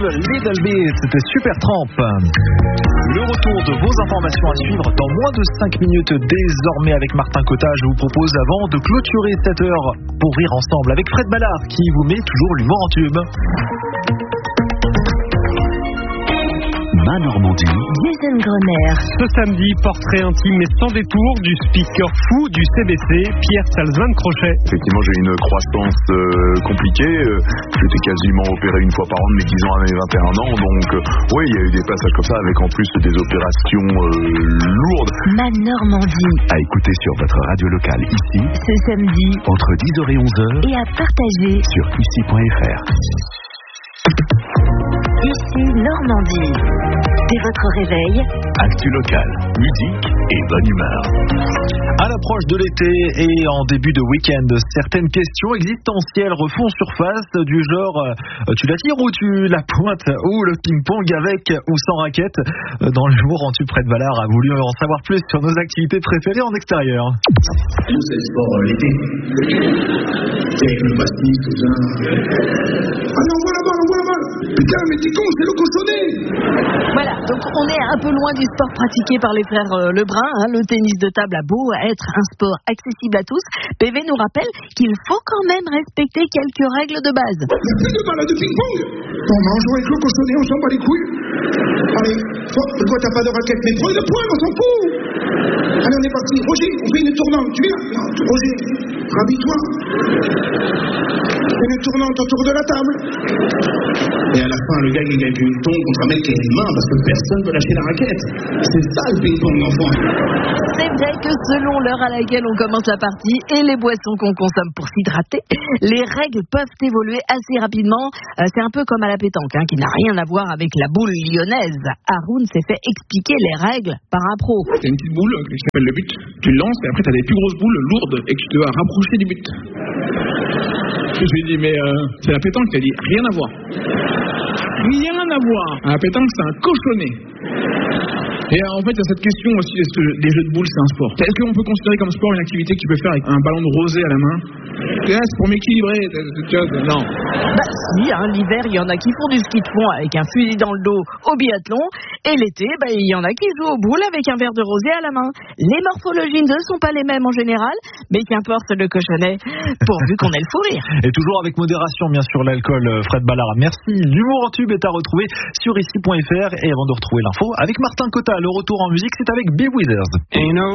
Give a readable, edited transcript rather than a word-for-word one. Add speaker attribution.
Speaker 1: tube Little Bit, c'était Supertramp. Le retour de vos informations à suivre dans moins de 5 minutes désormais avec Martin Cotta. Je vous propose avant de clôturer cette heure pour rire ensemble avec Fred Ballard qui vous met toujours l'humour en tube.
Speaker 2: Ma Normandie.
Speaker 3: Jason Grenier.
Speaker 4: Ce samedi, portrait intime mais sans détour du speaker fou du CBC, Pierre Salzman-Crochet.
Speaker 5: Effectivement, j'ai une croissance compliquée. J'étais quasiment opéré une fois par an de mes 10 ans à mes 21 ans. Donc, oui, il y a eu des passages comme ça avec en plus des opérations lourdes.
Speaker 3: Ma Normandie.
Speaker 2: À écouter sur votre radio locale ici,
Speaker 3: ce samedi,
Speaker 2: entre 10h et 11h,
Speaker 3: et à partager
Speaker 2: sur ici.fr.
Speaker 3: Ici Normandie. Dès votre réveil,
Speaker 2: Actu local, musique et bonne humeur.
Speaker 1: À l'approche de l'été et en début de week-end, certaines questions existentielles refont surface du genre tu la tires ou tu la pointes, ou le ping-pong avec ou sans raquette. Dans l'humour en tube, Fred Ballard a voulu en savoir plus sur nos activités préférées en extérieur.
Speaker 6: Nous, c'est le sport l'été. Avec le pastis, tout ça. Ah non, voilà, voilà. Putain, mais t'es con, c'est le cochonnet.
Speaker 3: voilà, donc on est un peu loin du sport pratiqué par les frères Lebrun. Le tennis de table a beau être un sport accessible à tous, PV nous rappelle qu'il faut quand même respecter quelques règles de base.
Speaker 6: Il n'y a plus de balles de ping-pong. On va en jouer avec le cochonnet, on s'en bat les couilles. Allez, pourquoi t'as pas de raquette? Mais prends le poing, on s'en fout. Allez, on est parti. Roger, on fait une tournante, tu viens? Non, Roger, rhabille-toi. Une tournante autour de la table. Et à la fin, le gars qui gagne une tombe contre un mec qui a une main parce que personne ne veut lâcher la raquette. C'est ça le ping-pong, enfant.
Speaker 3: C'est vrai que selon l'heure à laquelle on commence la partie et les boissons qu'on consomme pour s'hydrater, les règles peuvent évoluer assez rapidement. C'est un peu comme à la pétanque, qui n'a rien à voir avec la boule lyonnaise. Haroun s'est fait expliquer les règles par un pro.
Speaker 7: T'as une petite boule qui s'appelle le but. Tu le lances et après t'as des plus grosses boules lourdes et que tu dois rapprocher du but. Je lui ai dit, mais c'est la pétanque. Il a dit, rien à voir. Rien à voir. La pétanque, c'est un cochonnet. Et en fait, il y a cette question aussi, est-ce que les jeux de boules, c'est un sport? Est-ce qu'on peut considérer comme sport une activité que tu peux faire avec un ballon de rosée à la main? C'est pour m'équilibrer. Non.
Speaker 3: Si, l'hiver, il y en a qui font du ski de fond avec un fusil dans le dos au biathlon. Et l'été, il y en a qui jouent aux boules avec un verre de rosé à la main. Les morphologies ne sont pas les mêmes en général, mais qu'importe le cochonnet, pourvu qu'on ait le fou rire.
Speaker 1: Et toujours avec modération, bien sûr, l'alcool, Fred Ballard. Merci. L'humour en tube est à retrouver sur ici.fr. Et avant de retrouver l'info, avec Martin Cotta, le retour en musique, c'est avec Be Withers.